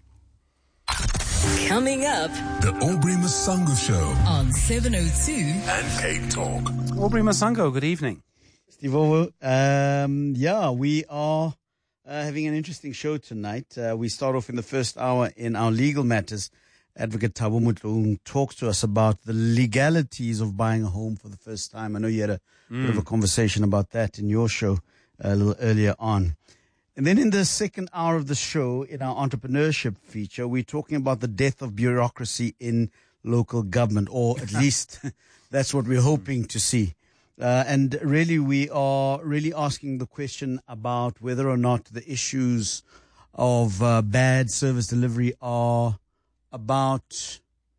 Coming up, the Aubrey Masango Show on seven oh two and Cape Talk. Aubrey Masango, good evening. Steve Ovo, um, yeah, we are uh, having an interesting show tonight. Uh, we start off in the first hour in our legal matters. Advocate Thabo Motlong talks to us about the legalities of buying a home for the first time. I know you had a mm. bit of a conversation about that in your show uh, a little earlier on. And then in the second hour of the show, in our entrepreneurship feature, we're talking about the death of bureaucracy in local government, or at least that's what we're hoping to see. Uh, and really, we are really asking the question about whether or not the issues of uh, bad service delivery are about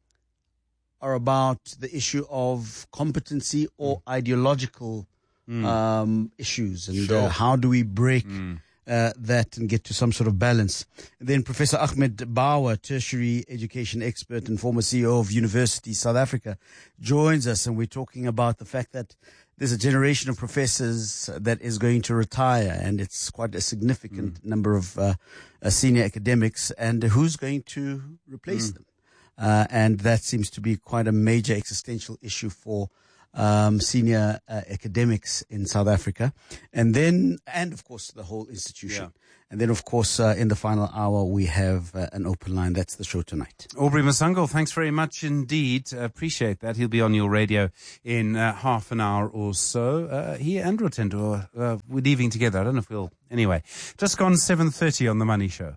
are about the issue of competency or mm. ideological mm. um, issues, and sure. uh, how do we break. Mm. uh, that and get to some sort of balance. And then Professor Ahmed Bauer, tertiary education expert and former C E O of University South Africa, joins us, and we're talking about the fact that there's a generation of professors that is going to retire, and it's quite a significant mm. number of uh, uh, senior academics, and who's going to replace mm. them? Uh, and that seems to be quite a major existential issue for um, senior uh, academics in South Africa. And then, and of course, the whole institution. Yeah. And then, of course, uh, in the final hour, we have uh, an open line. That's the show tonight. Aubrey Masango, thanks very much indeed. Uh, appreciate that. He'll be on your radio in uh, half an hour or so. Uh, he and Rotendo, uh, we're leaving together. I don't know if we'll... Anyway, just gone seven thirty on The Money Show.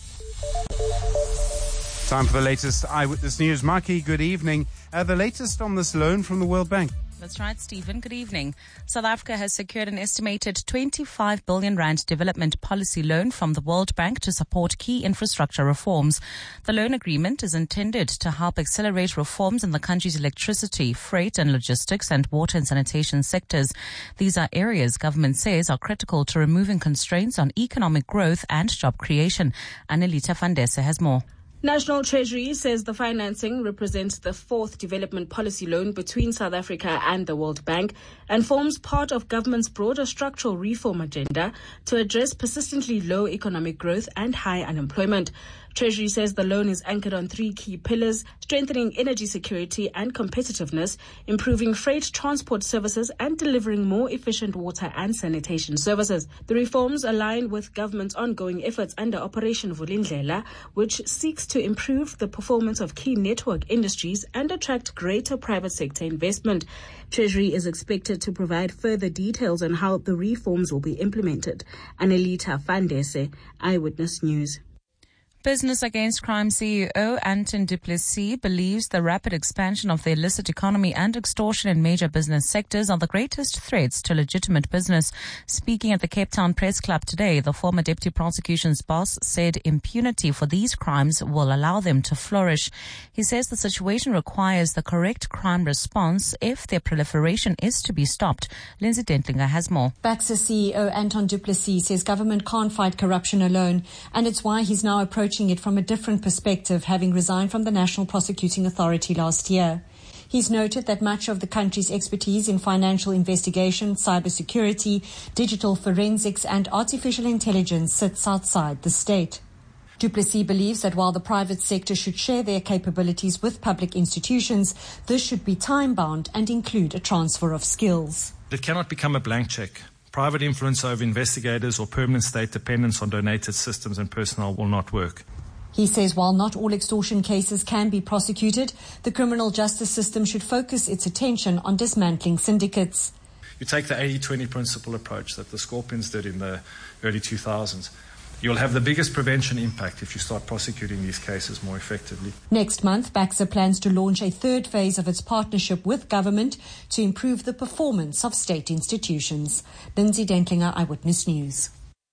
Time for the latest Eyewitness News. Maki, good evening. Uh, the latest on this loan from the World Bank. That's right, Stephen. Good evening. South Africa has secured an estimated twenty-five billion rand development policy loan from the World Bank to support key infrastructure reforms. The loan agreement is intended to help accelerate reforms in the country's electricity, freight and logistics, and water and sanitation sectors. These are areas government says are critical to removing constraints on economic growth and job creation. Annelita Fandese has more. National Treasury says the financing represents the fourth development policy loan between South Africa and the World Bank and forms part of government's broader structural reform agenda to address persistently low economic growth and high unemployment. Treasury says the loan is anchored on three key pillars: strengthening energy security and competitiveness, improving freight transport services, and delivering more efficient water and sanitation services. The reforms align with government's ongoing efforts under Operation Vulindlela, which seeks to improve the performance of key network industries and attract greater private sector investment. Treasury is expected to provide further details on how the reforms will be implemented. Annelita Fandese, Eyewitness News. Business Against Crime C E O Anton du Plessis believes the rapid expansion of the illicit economy and extortion in major business sectors are the greatest threats to legitimate business. Speaking at the Cape Town Press Club today, the former deputy prosecution's boss said impunity for these crimes will allow them to flourish. He says the situation requires the correct crime response if their proliferation is to be stopped. Lindsay Dentlinger has more. Baxter C E O Anton du Plessis says government can't fight corruption alone, and it's why he's now approaching it from a different perspective, having resigned from the National Prosecuting Authority last year. He's noted that much of the country's expertise in financial investigation, cybersecurity, digital forensics and artificial intelligence sits outside the state. Du Plessis believes that while the private sector should share their capabilities with public institutions, this should be time-bound and include a transfer of skills. It cannot become a blank check. Private influence over investigators or permanent state dependence on donated systems and personnel will not work. He says while not all extortion cases can be prosecuted, the criminal justice system should focus its attention on dismantling syndicates. You take the eighty twenty principle approach that the Scorpions did in the early two thousands. You'll have the biggest prevention impact if you start prosecuting these cases more effectively. Next month, Baxter plans to launch a third phase of its partnership with government to improve the performance of state institutions. Lindsay Dentlinger, Eyewitness News.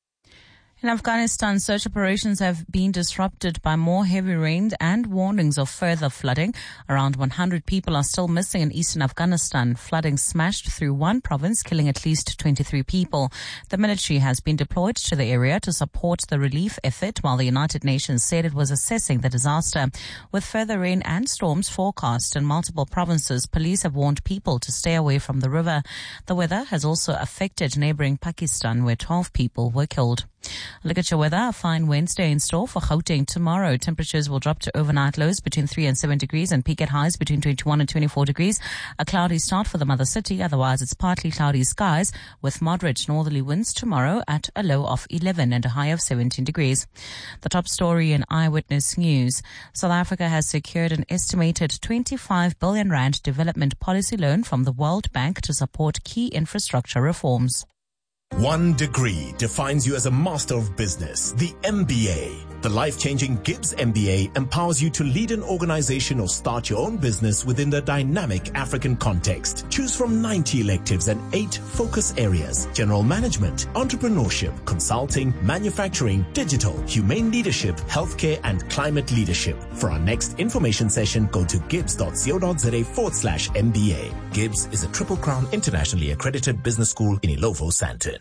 In Afghanistan, search operations have been disrupted by more heavy rains and warnings of further flooding. Around one hundred people are still missing in eastern Afghanistan. Flooding smashed through one province, killing at least twenty-three people. The military has been deployed to the area to support the relief effort, while the United Nations said it was assessing the disaster. With further rain and storms forecast in multiple provinces, police have warned people to stay away from the river. The weather has also affected neighboring Pakistan, where twelve people were killed. Look at your weather. A fine Wednesday in store for Gauteng tomorrow. Temperatures will drop to overnight lows between three and seven degrees and peak at highs between twenty-one and twenty-four degrees. A cloudy start for the mother city. Otherwise, it's partly cloudy skies with moderate northerly winds tomorrow at a low of eleven and a high of seventeen degrees. The top story in Eyewitness News. South Africa has secured an estimated twenty-five billion rand development policy loan from the World Bank to support key infrastructure reforms. One degree defines you as a master of business, the M B A. The life-changing Gibbs M B A empowers you to lead an organization or start your own business within the dynamic African context. Choose from ninety electives and eight focus areas: general management, entrepreneurship, consulting, manufacturing, digital, humane leadership, healthcare, and climate leadership. For our next information session, go to gibbs.co.za forward slash MBA. Gibbs is a Triple Crown internationally accredited business school in Ilovo, Sandton.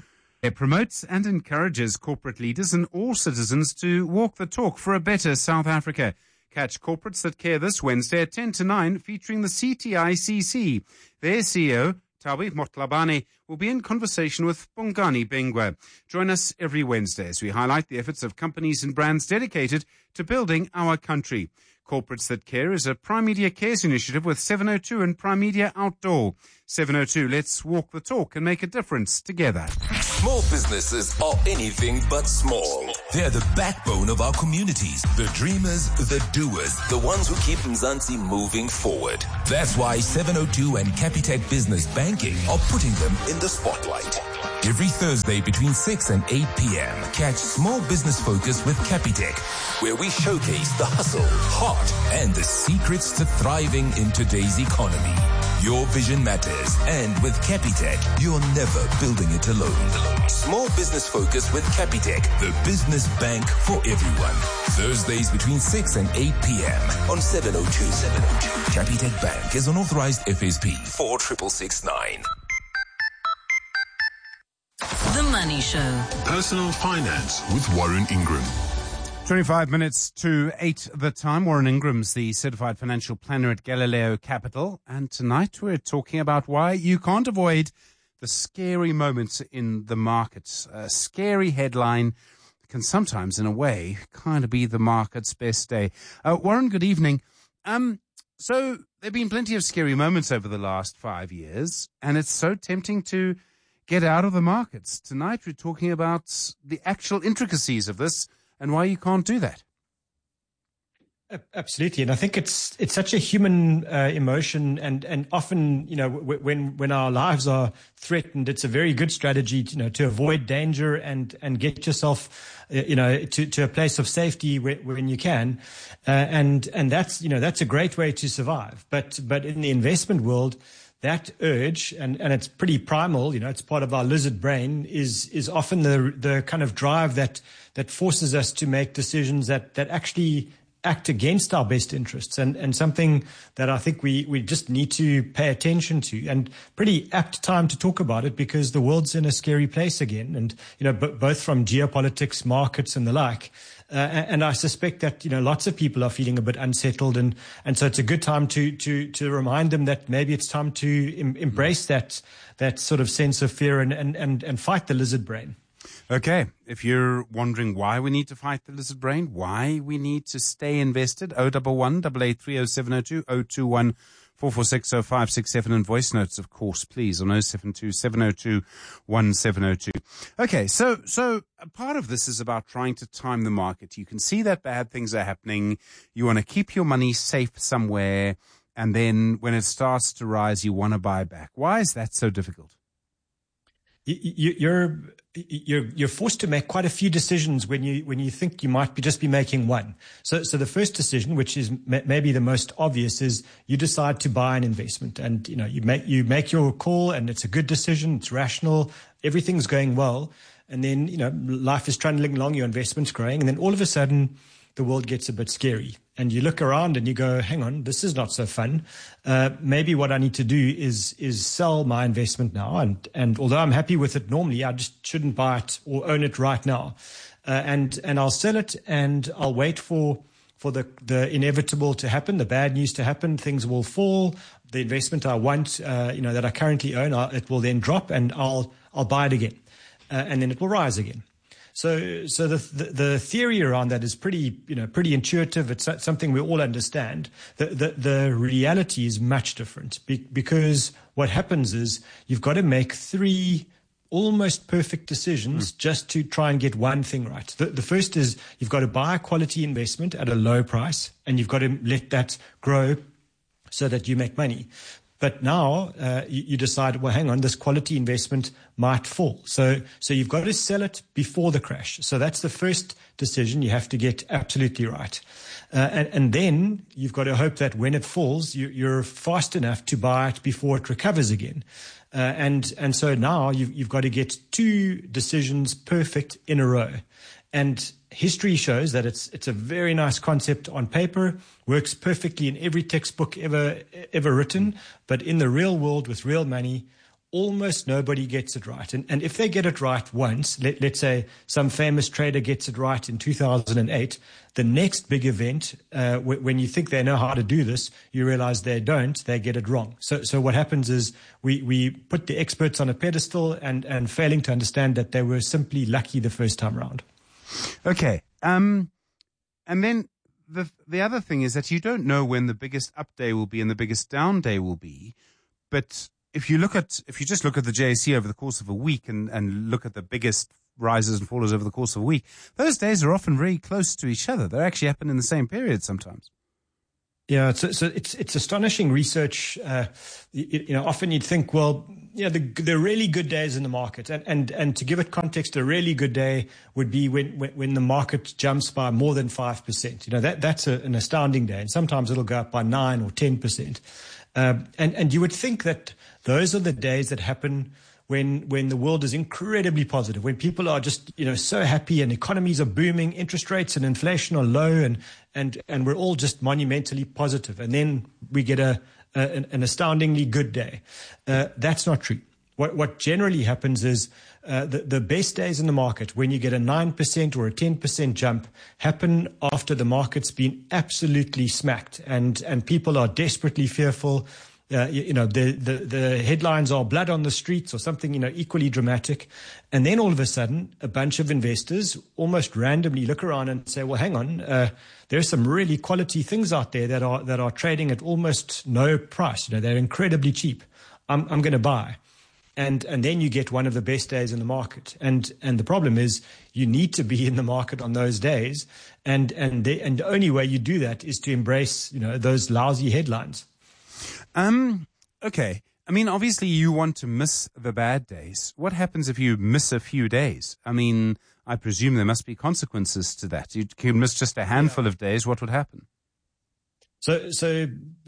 It promotes and encourages corporate leaders and all citizens to walk the talk for a better South Africa. Catch Corporates That Care this Wednesday at ten to nine, featuring the C T I C C. Their C E O, Thabi Motlabane, will be in conversation with Bongani Bengwa. Join us every Wednesday as we highlight the efforts of companies and brands dedicated to building our country. Corporates That Care is a Prime Media Cares initiative with seven oh two and Prime Media Outdoor. seven oh two, let's walk the talk and make a difference together. Small businesses are anything but small. They're the backbone of our communities, the dreamers, the doers, the ones who keep Mzansi moving forward. That's why seven oh two and Capitec Business Banking are putting them in the spotlight. Every Thursday between six and eight p.m. catch Small Business Focus with Capitec, where we showcase the hustle, heart, and the secrets to thriving in today's economy. Your vision matters, and with Capitec, you're never building it alone. Small Business Focus with Capitec, the business bank for everyone. Thursdays between six and eight p.m. on seven oh two. seven oh two. Capitec Bank is an authorized F S P four six six nine. The Money Show. Personal Finance with Warren Ingram. twenty-five minutes to eight the time. Warren Ingram's the certified financial planner at Galileo Capital. And tonight we're talking about why you can't avoid the scary moments in the markets. A scary headline can sometimes, in a way, kind of be the market's best day. Uh, Warren, good evening. Um, so there have been plenty of scary moments over the last five years, and it's so tempting to get out of the markets. Tonight we're talking about the actual intricacies of this and why you can't do that. Absolutely, and I think it's it's such a human uh, emotion, and and often, you know, w- when when our lives are threatened, it's a very good strategy, to, you know, to avoid danger and and get yourself, uh, you know, to to a place of safety when, when you can, uh, and and that's you know that's a great way to survive. But but in the investment world, that urge, and, and it's pretty primal, you know, it's part of our lizard brain, is is often the the kind of drive that that forces us to make decisions that that actually act against our best interests, and, and something that I think we, we just need to pay attention to, and pretty apt time to talk about it because the world's in a scary place again, and, you know, b- both from geopolitics, markets and the like. Uh, and I suspect that, you know, lots of people are feeling a bit unsettled, and, and so it's a good time to, to, to remind them that maybe it's time to em- embrace that, that sort of sense of fear and, and, and, and fight the lizard brain. Okay, if you're wondering why we need to fight the lizard brain, why we need to stay invested, oh one one, eight eight three oh seven oh two, oh two one, four four six oh five six seven, and voice notes, of course, please, on oh seven two, seven oh two, one seven oh two. Okay, so so a part of this is about trying to time the market. You can see that bad things are happening. You want to keep your money safe somewhere, and then when it starts to rise, you want to buy back. Why is that so difficult? You, you're you're you're forced to make quite a few decisions when you when you think you might be just be making one. So so the first decision, which is m- maybe the most obvious, is you decide to buy an investment, and you know you make you make your call, and it's a good decision, it's rational, everything's going well, and then you know life is trundling along, your investment's growing, and then all of a sudden the world gets a bit scary. And you look around and you go, hang on, this is not so fun. Uh, maybe what I need to do is is sell my investment now. And, and although I'm happy with it normally, I just shouldn't buy it or own it right now. Uh, and and I'll sell it, and I'll wait for for the, the inevitable to happen, the bad news to happen. Things will fall. The investment I want, uh, you know, that I currently own, I'll, it will then drop, and I'll I'll buy it again, uh, and then it will rise again. So, so the, the the theory around that is pretty, you know, pretty intuitive. It's something we all understand. The the, the reality is much different, be, because what happens is you've got to make three almost perfect decisions mm. just to try and get one thing right. The, the first is you've got to buy a quality investment at a low price, and you've got to let that grow so that you make money. But now uh, you, you decide, well, hang on, this quality investment might fall. So so you've got to sell it before the crash. So that's the first decision you have to get absolutely right. Uh, and, and then you've got to hope that when it falls, you, you're fast enough to buy it before it recovers again. Uh, and and so now you've, you've got to get two decisions perfect in a row. And history shows that it's it's a very nice concept on paper, works perfectly in every textbook ever ever written, but in the real world with real money, almost nobody gets it right. And, and if they get it right once, let, let's say some famous trader gets it right in two thousand eight, the next big event, uh, w- when you think they know how to do this, you realize they don't, they get it wrong. So, so what happens is we, we put the experts on a pedestal and, and failing to understand that they were simply lucky the first time around. Okay. Um, and then the the other thing is that you don't know when the biggest up day will be and the biggest down day will be. But if you look at, if you just look at the J S E over the course of a week and, and look at the biggest rises and falls over the course of a week, those days are often very close to each other. They actually happen in the same period sometimes. Yeah, so, so it's it's astonishing research. Uh, you, you know, often you'd think, well, you know, the the really good days in the market, and and, and to give it context, a really good day would be when when, when the market jumps by more than five percent. You know, that that's a, an astounding day, and sometimes it'll go up by nine or ten percent. Uh, and and you would think that those are the days that happen when when the world is incredibly positive, when people are just, you know, so happy and economies are booming, interest rates and inflation are low, and and and we're all just monumentally positive. And then we get a, a an, an astoundingly good day. Uh, that's not true. What what generally happens is uh, the the best days in the market, when you get a nine percent or a ten percent jump, happen after the market's been absolutely smacked, and and people are desperately fearful. Uh, you, you know, the, the, the headlines are blood on the streets or something, you know, equally dramatic. And then all of a sudden, a bunch of investors almost randomly look around and say, well, hang on, uh, there's some really quality things out there that are, that are trading at almost no price. You know, they're incredibly cheap. I'm, I'm going to buy. And, and then you get one of the best days in the market. And, and the problem is you need to be in the market on those days. And, and the, and the only way you do that is to embrace, you know, those lousy headlines. Um, okay. I mean, obviously you want to miss the bad days. What happens if you miss a few days? I mean, I presume there must be consequences to that. You can miss just a handful yeah. of days. What would happen? So, so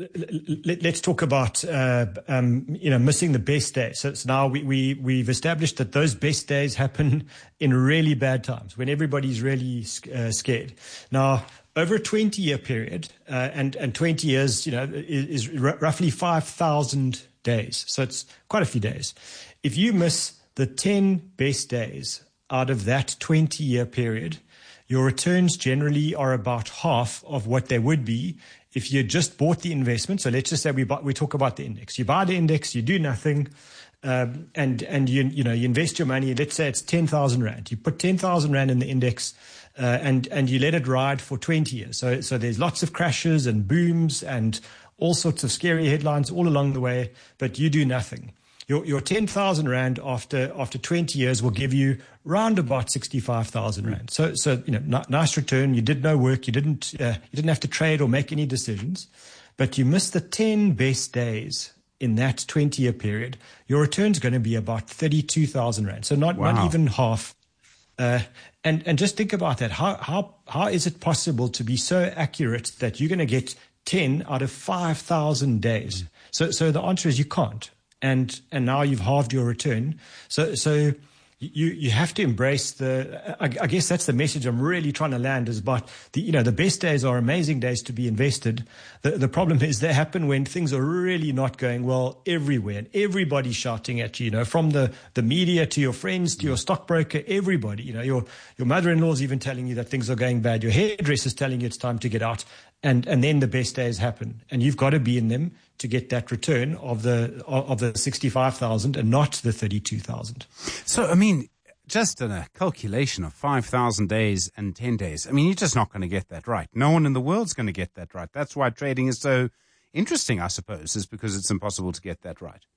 let, let's talk about, uh, um, you know, missing the best days. So, so now we, we, we've established that those best days happen in really bad times when everybody's really uh, scared. Now, over a twenty-year period, uh, and, and twenty years, you know, is, is r- roughly five thousand days. So it's quite a few days. If you miss the ten best days out of that twenty-year period, your returns generally are about half of what they would be if you just bought the investment. So let's just say we buy, we talk about the index. You buy the index, you do nothing, um, and and you you know you invest your money. Let's say it's ten thousand rand. You put ten thousand rand in the index. Uh, and, and you let it ride for twenty years. So, so there's lots of crashes and booms and all sorts of scary headlines all along the way, but you do nothing. Your, your ten thousand rand after, after twenty years will give you round about sixty-five thousand rand. So, so, you know, n- nice return. You did no work. You didn't, uh, you didn't have to trade or make any decisions, but you missed the ten best days in that twenty year period. Your return's going to be about thirty-two thousand rand. So not, wow. not even half. Uh, and, and just think about that. How, how, how is it possible to be so accurate that you're going to get ten out of five thousand days? Mm. So, so the answer is you can't. And, and now you've halved your return. So, so you, you have to embrace the, I, I guess that's the message I'm really trying to land is about the, you know, the best days are amazing days to be invested. The, the problem is they happen when things are really not going well everywhere and everybody's shouting at you, you know, from the, the media to your friends, to your stockbroker, everybody, you know, your, your mother-in-law is even telling you that things are going bad. Your hairdresser is telling you it's time to get out. And, and then the best days happen and you've got to be in them to get that return of the, of the sixty-five thousand and not the thirty-two thousand. So, I mean, just in a calculation of five thousand days and ten days, I mean, you're just not going to get that right. No one in the world's going to get that right. That's why trading is so interesting, I suppose, is because it's impossible to get that right.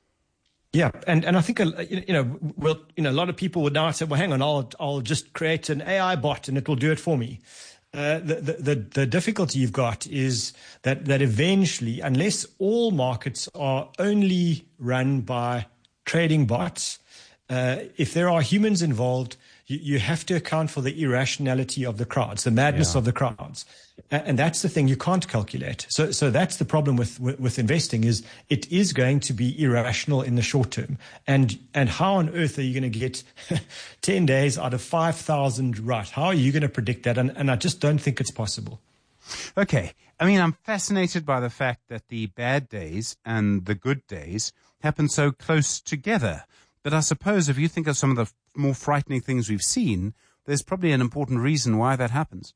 Yeah, and, and I think, you know, well, you know, a lot of people would now say, well, hang on, I'll, I'll just create an A I bot and it will do it for me. Uh, the, the, the, the difficulty you've got is that, that eventually, unless all markets are only run by trading bots, uh, if there are humans involved, you, you have to account for the irrationality of the crowds, the madness yeah. of the crowds. And that's the thing you can't calculate. So, so that's the problem with, with, with investing is it is going to be irrational in the short term. And, and how on earth are you going to get ten days out of five thousand right? How are you going to predict that? And, and I just don't think it's possible. Okay. I mean, I'm fascinated by the fact that the bad days and the good days happen so close together. But I suppose if you think of some of the more frightening things we've seen, there's probably an important reason why that happens.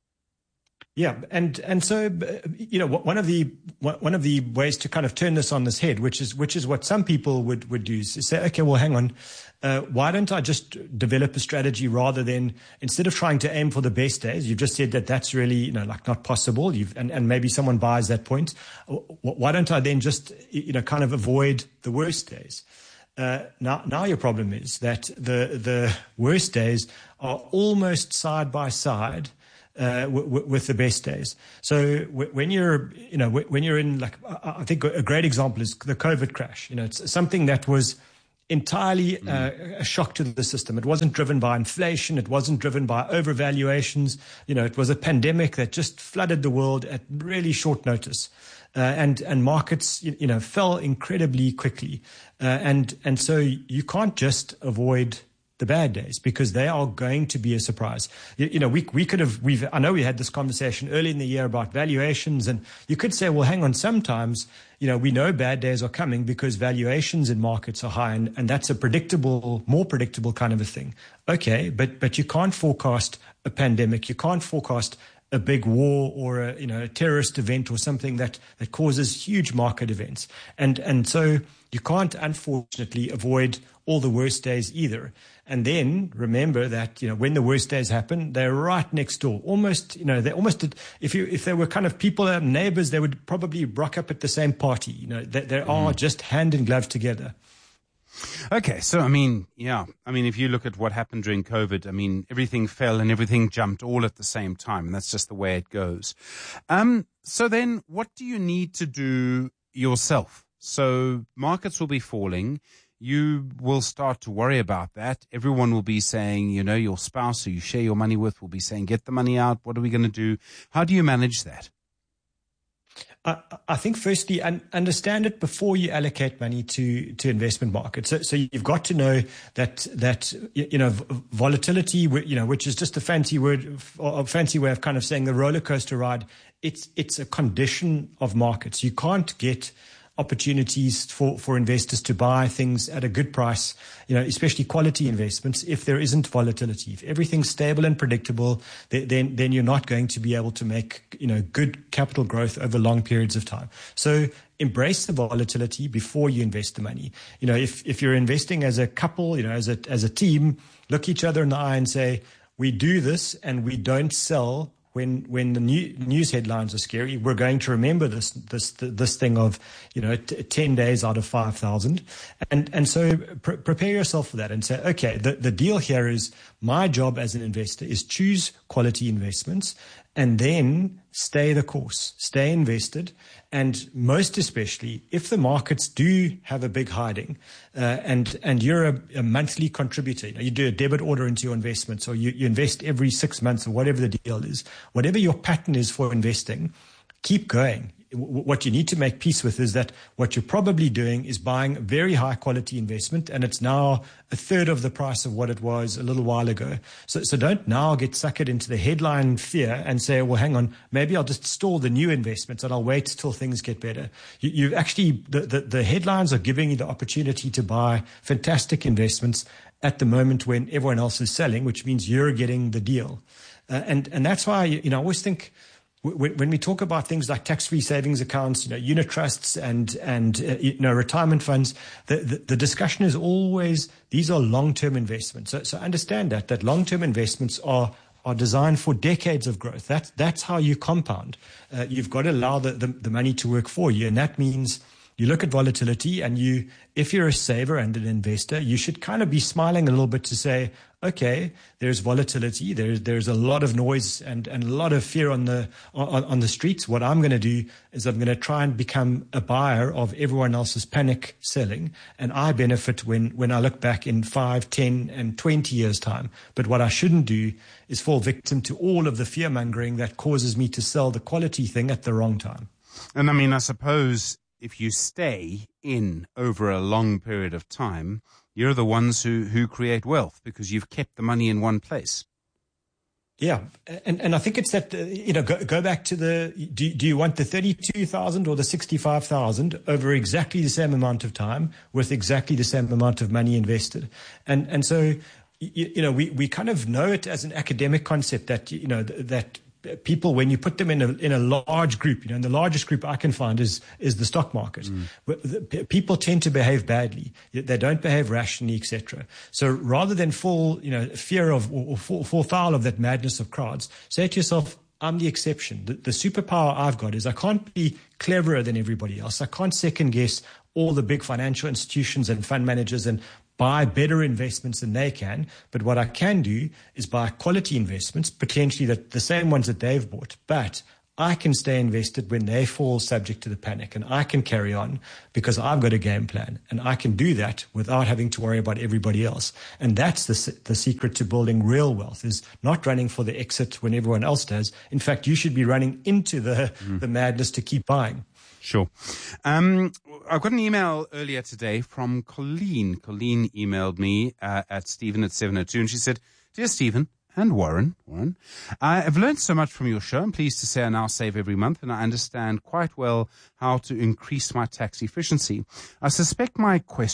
Yeah, and and so you know one of the one of the ways to kind of turn this on this head, which is which is what some people would would do, is say, okay, well, hang on, uh, why don't I just develop a strategy rather than instead of trying to aim for the best days? You've just said that that's really you know like not possible. You've and, and maybe someone buys that point. Why don't I then just you know kind of avoid the worst days? Uh, now, now your problem is that the the worst days are almost side by side uh, w- w- with the best days. So w- when you're, you know, w- when you're in, like, I think a great example is the COVID crash. You know, it's something that was entirely uh, a shock to the system. It wasn't driven by inflation. It wasn't driven by overvaluations. You know, it was a pandemic that just flooded the world at really short notice. Uh, and and markets, you, you know, fell incredibly quickly, uh, and and so you can't just avoid the bad days because they are going to be a surprise. You, you know, we we could have we've I know we had this conversation early in the year about valuations, and you could say, well, hang on, sometimes you know we know bad days are coming because valuations in markets are high, and, and that's a predictable, more predictable kind of a thing. Okay, but but you can't forecast a pandemic. You can't forecast a big war or a, you know, a terrorist event or something that, that causes huge market events. And, and so you can't, unfortunately, avoid all the worst days either. And then remember that, you know, when the worst days happen, they're right next door. Almost, you know, they almost, if you, if they were kind of people, uh, neighbors, they would probably rock up at the same party. You know, they, they are just hand in glove together. Okay, so I mean, yeah, I mean, if you look at what happened during COVID, I mean, everything fell and everything jumped all at the same time, and that's just the way it goes. Um, so then, what do you need to do yourself? So markets will be falling. You will start to worry about that. Everyone will be saying, you know, your spouse who you share your money with will be saying, get the money out. What are we going to do? How do you manage that? I, I think firstly, un- understand it before you allocate money to, to investment markets. So, so you've got to know that, that, you know, volatility, you know, which is just a fancy word, or a fancy way of kind of saying the roller coaster ride. It's, it's a condition of markets. You can't get opportunities for, for investors to buy things at a good price, you know, especially quality investments, if there isn't volatility. If everything's stable and predictable, then, then you're not going to be able to make, you know, good capital growth over long periods of time. So embrace the volatility before you invest the money. You know, if, if you're investing as a couple, you know, as a, as a team, look each other in the eye and say, we do this and we don't sell When when the new, news headlines are scary. We're going to remember this this this thing of, you know, t- ten days out of five thousand, and and so pr- prepare yourself for that and say, okay, the the deal here is my job as an investor is choose quality investments, and then stay the course, stay invested, and most especially if the markets do have a big hiding, uh, and and you're a, a monthly contributor, you know, you do a debit order into your investments, or you, you invest every six months or whatever the deal is, whatever your pattern is for investing, keep going. What you need to make peace with is that what you're probably doing is buying a very high quality investment, and it's now a third of the price of what it was a little while ago. So, so don't now get suckered into the headline fear and say, well, hang on, maybe I'll just stall the new investments and I'll wait till things get better. You, you've actually, the, the, the headlines are giving you the opportunity to buy fantastic investments at the moment when everyone else is selling, which means you're getting the deal. Uh, and, and that's why, you know, I always think, when we talk about things like tax-free savings accounts, you know, unit trusts and, and, uh, you know, retirement funds, the, the, the discussion is always, these are long-term investments. So, so understand that, that long-term investments are, are designed for decades of growth. That's, that's how you compound. Uh, you've got to allow the, the, the money to work for you. And that means you look at volatility, and you, if you're a saver and an investor, you should kind of be smiling a little bit to say, okay, there's volatility. There's, there's a lot of noise and, and a lot of fear on the, on, on the streets. What I'm going to do is I'm going to try and become a buyer of everyone else's panic selling. And I benefit when, when I look back in five, ten and twenty years time. But what I shouldn't do is fall victim to all of the fear mongering that causes me to sell the quality thing at the wrong time. And I mean, I suppose if you stay in over a long period of time, you're the ones who, who create wealth because you've kept the money in one place. Yeah, and and I think it's that, uh, you know, go, go back to the, do, do you want the thirty-two thousand or the sixty-five thousand over exactly the same amount of time with exactly the same amount of money invested? And and so, you, you know, we, we kind of know it as an academic concept that, you know, that people, when you put them in a in a large group, you know, and the largest group I can find is is the stock market. Mm. People tend to behave badly; they don't behave rationally, et cetera. So rather than fall, you know, fear of or fall, fall foul of that madness of crowds, say to yourself, I'm the exception. The, the superpower I've got is I can't be cleverer than everybody else. I can't second guess all the big financial institutions and fund managers and buy better investments than they can. But what I can do is buy quality investments, potentially that the same ones that they've bought. But I can stay invested when they fall subject to the panic, and I can carry on because I've got a game plan, and I can do that without having to worry about everybody else. And that's the the secret to building real wealth, is not running for the exit when everyone else does. In fact, you should be running into the, mm. the madness to keep buying. Sure. Um, I got an email earlier today from Colleen. Colleen emailed me uh, at Stephen at seven oh two, and she said, "Dear Stephen and Warren, Warren, I have learned so much from your show. I'm pleased to say I now save every month, and I understand quite well how to increase my tax efficiency. I suspect my question